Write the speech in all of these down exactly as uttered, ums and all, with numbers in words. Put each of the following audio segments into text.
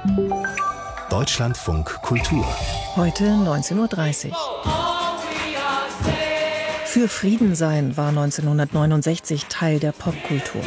Deutschlandfunk Kultur. Heute neunzehn Uhr dreißig. Für Frieden sein war neunzehnhundertneunundsechzig Teil der Popkultur.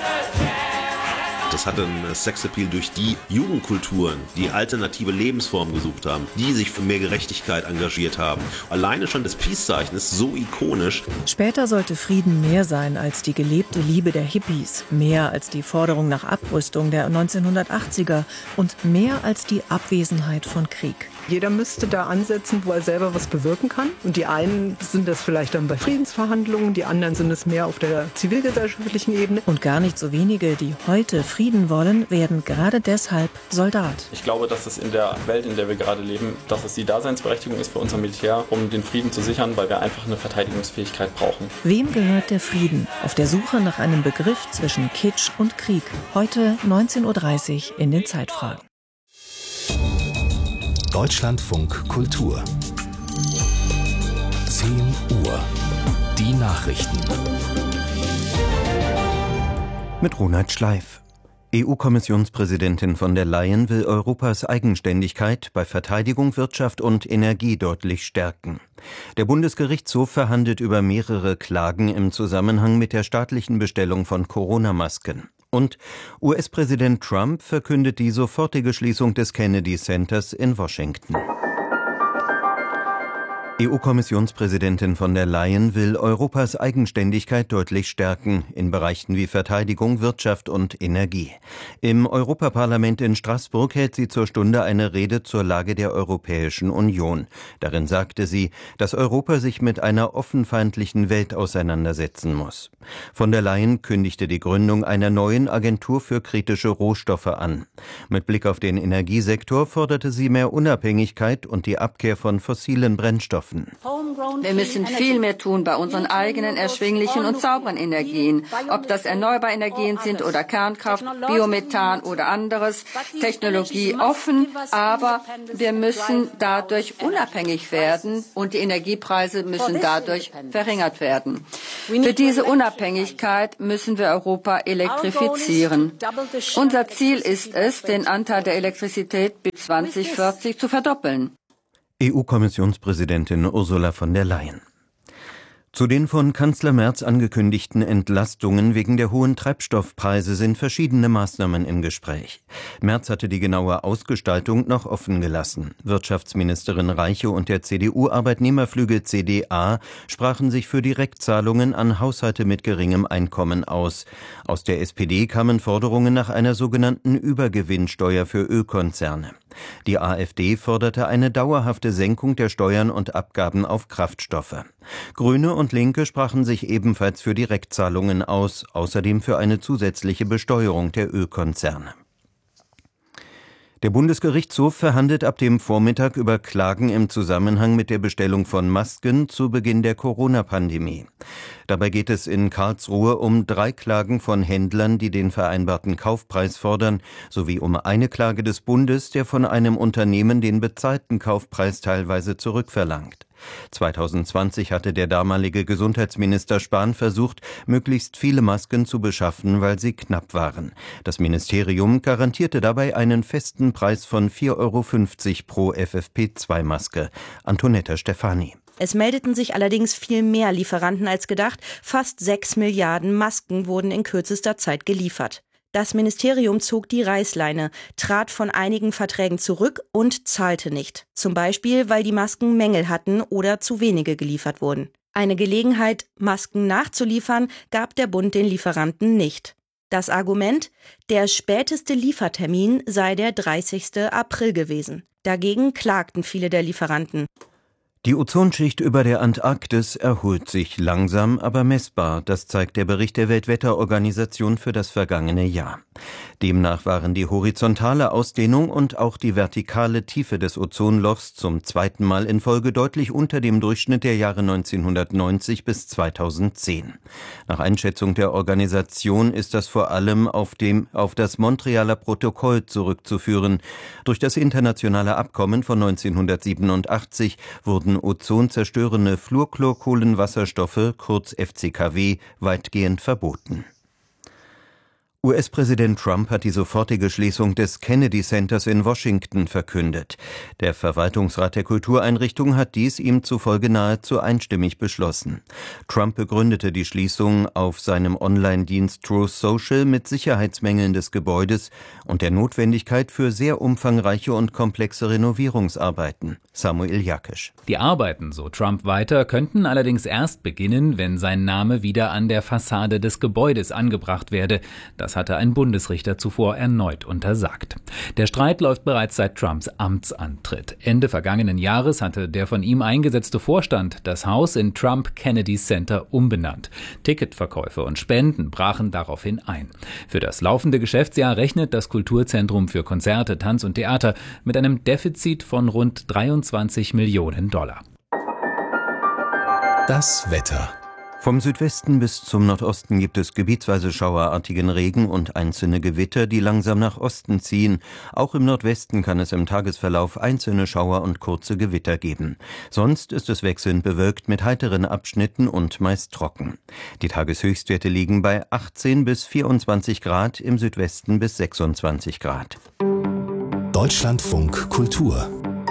Das hatte einen Sexappeal durch die Jugendkulturen, die alternative Lebensformen gesucht haben, die sich für mehr Gerechtigkeit engagiert haben. Alleine schon das Peace-Zeichen ist so ikonisch. Später sollte Frieden mehr sein als die gelebte Liebe der Hippies, mehr als die Forderung nach Abrüstung der neunzehnhundertachtziger und mehr als die Abwesenheit von Krieg. Jeder müsste da ansetzen, wo er selber was bewirken kann. Und die einen sind das vielleicht dann bei Friedensverhandlungen, die anderen sind es mehr auf der zivilgesellschaftlichen Ebene. Und gar nicht so wenige, die heute Frieden wollen, werden gerade deshalb Soldat. Ich glaube, dass es in der Welt, in der wir gerade leben, dass es die Daseinsberechtigung ist für unser Militär, um den Frieden zu sichern, weil wir einfach eine Verteidigungsfähigkeit brauchen. Wem gehört der Frieden? Auf der Suche nach einem Begriff zwischen Kitsch und Krieg. Heute neunzehn Uhr dreißig in den Zeitfragen. Deutschlandfunk Kultur. zehn Uhr. Die Nachrichten. Mit Ronald Schleif. E U-Kommissionspräsidentin von der Leyen will Europas Eigenständigkeit bei Verteidigung, Wirtschaft und Energie deutlich stärken. Der Bundesgerichtshof verhandelt über mehrere Klagen im Zusammenhang mit der staatlichen Bestellung von Corona-Masken. Und U S-Präsident Trump verkündet die sofortige Schließung des Kennedy Centers in Washington. E U-Kommissionspräsidentin von der Leyen will Europas Eigenständigkeit deutlich stärken in Bereichen wie Verteidigung, Wirtschaft und Energie. Im Europaparlament in Straßburg hält sie zur Stunde eine Rede zur Lage der Europäischen Union. Darin sagte sie, dass Europa sich mit einer offenfeindlichen Welt auseinandersetzen muss. Von der Leyen kündigte die Gründung einer neuen Agentur für kritische Rohstoffe an. Mit Blick auf den Energiesektor forderte sie mehr Unabhängigkeit und die Abkehr von fossilen Brennstoffen. Wir müssen viel mehr tun bei unseren eigenen erschwinglichen und sauberen Energien. Ob das erneuerbare Energien sind oder Kernkraft, Biomethan oder anderes. Technologie offen, aber wir müssen dadurch unabhängig werden und die Energiepreise müssen dadurch verringert werden. Für diese Unabhängigkeit müssen wir Europa elektrifizieren. Unser Ziel ist es, den Anteil der Elektrizität bis zweitausendvierzig zu verdoppeln. E U-Kommissionspräsidentin Ursula von der Leyen. Zu den von Kanzler Merz angekündigten Entlastungen wegen der hohen Treibstoffpreise sind verschiedene Maßnahmen im Gespräch. Merz hatte die genaue Ausgestaltung noch offen gelassen. Wirtschaftsministerin Reiche und der C D U-Arbeitnehmerflügel C D A sprachen sich für Direktzahlungen an Haushalte mit geringem Einkommen aus. Aus der S P D kamen Forderungen nach einer sogenannten Übergewinnsteuer für Ölkonzerne. Die AfD forderte eine dauerhafte Senkung der Steuern und Abgaben auf Kraftstoffe. Grüne und Linke sprachen sich ebenfalls für Direktzahlungen aus, außerdem für eine zusätzliche Besteuerung der Ölkonzerne. Der Bundesgerichtshof verhandelt ab dem Vormittag über Klagen im Zusammenhang mit der Bestellung von Masken zu Beginn der Corona-Pandemie. Dabei geht es in Karlsruhe um drei Klagen von Händlern, die den vereinbarten Kaufpreis fordern, sowie um eine Klage des Bundes, der von einem Unternehmen den bezahlten Kaufpreis teilweise zurückverlangt. zweitausendzwanzig hatte der damalige Gesundheitsminister Spahn versucht, möglichst viele Masken zu beschaffen, weil sie knapp waren. Das Ministerium garantierte dabei einen festen Preis von vier Euro fünfzig pro F F P zwei Maske. Antonetta Stefani. Es meldeten sich allerdings viel mehr Lieferanten als gedacht. Fast sechs Milliarden Masken wurden in kürzester Zeit geliefert. Das Ministerium zog die Reißleine, trat von einigen Verträgen zurück und zahlte nicht. Zum Beispiel, weil die Masken Mängel hatten oder zu wenige geliefert wurden. Eine Gelegenheit, Masken nachzuliefern, gab der Bund den Lieferanten nicht. Das Argument: der späteste Liefertermin sei der dreißigsten April gewesen. Dagegen klagten viele der Lieferanten. Die Ozonschicht über der Antarktis erholt sich langsam, aber messbar. Das zeigt der Bericht der Weltwetterorganisation für das vergangene Jahr. Demnach waren die horizontale Ausdehnung und auch die vertikale Tiefe des Ozonlochs zum zweiten Mal in Folge deutlich unter dem Durchschnitt der Jahre neunzehnhundertneunzig bis zweitausendzehn. Nach Einschätzung der Organisation ist das vor allem auf dem, auf das Montrealer Protokoll zurückzuführen. Durch das internationale Abkommen von neunzehnhundertsiebenundachtzig wurden ozonzerstörende Fluorchlorkohlenwasserstoffe, kurz F C K W, weitgehend verboten. U S-Präsident Trump hat die sofortige Schließung des Kennedy Centers in Washington verkündet. Der Verwaltungsrat der Kultureinrichtung hat dies ihm zufolge nahezu einstimmig beschlossen. Trump begründete die Schließung auf seinem Online-Dienst Truth Social mit Sicherheitsmängeln des Gebäudes und der Notwendigkeit für sehr umfangreiche und komplexe Renovierungsarbeiten. Samuel Jakisch. Die Arbeiten, so Trump weiter, könnten allerdings erst beginnen, wenn sein Name wieder an der Fassade des Gebäudes angebracht werde. Das hatte ein Bundesrichter zuvor erneut untersagt. Der Streit läuft bereits seit Trumps Amtsantritt. Ende vergangenen Jahres hatte der von ihm eingesetzte Vorstand das Haus in Trump Kennedy Center umbenannt. Ticketverkäufe und Spenden brachen daraufhin ein. Für das laufende Geschäftsjahr rechnet das Kulturzentrum für Konzerte, Tanz und Theater mit einem Defizit von rund dreiundzwanzig Millionen Dollar. Das Wetter. Vom Südwesten bis zum Nordosten gibt es gebietsweise schauerartigen Regen und einzelne Gewitter, die langsam nach Osten ziehen. Auch im Nordwesten kann es im Tagesverlauf einzelne Schauer und kurze Gewitter geben. Sonst ist es wechselnd bewölkt mit heiteren Abschnitten und meist trocken. Die Tageshöchstwerte liegen bei achtzehn bis vierundzwanzig Grad, im Südwesten bis sechsundzwanzig Grad. Deutschlandfunk Kultur.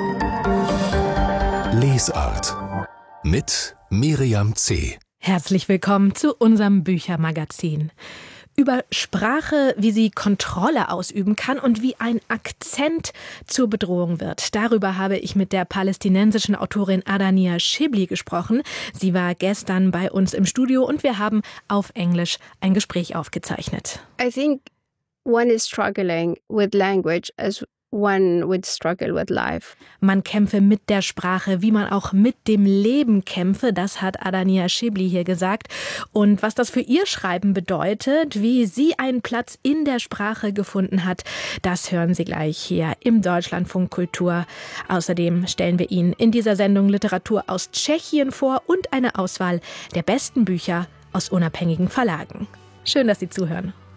Lesart. Mit Miriam C. Herzlich willkommen zu unserem Büchermagazin. Über Sprache, wie sie Kontrolle ausüben kann und wie ein Akzent zur Bedrohung wird. Darüber habe ich mit der palästinensischen Autorin Adania Shibli gesprochen. Sie war gestern bei uns im Studio und wir haben auf Englisch ein Gespräch aufgezeichnet. I think one is struggling with language as one would struggle with life. Man kämpfe mit der Sprache, wie man auch mit dem Leben kämpfe, das hat Adania Shibli hier gesagt. Und was das für ihr Schreiben bedeutet, wie sie einen Platz in der Sprache gefunden hat, das hören Sie gleich hier im Deutschlandfunk Kultur. Außerdem stellen wir Ihnen in dieser Sendung Literatur aus Tschechien vor und eine Auswahl der besten Bücher aus unabhängigen Verlagen. Schön, dass Sie zuhören.